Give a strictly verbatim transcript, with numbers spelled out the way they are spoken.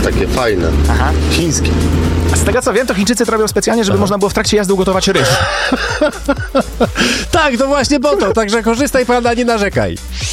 takie fajne. Aha. Chińskie. A z tego co wiem, to Chińczycy to robią specjalnie, żeby Aha. można było w trakcie jazdy ugotować ryż. Tak, to właśnie po to, także korzystaj, prawda, nie narzekaj.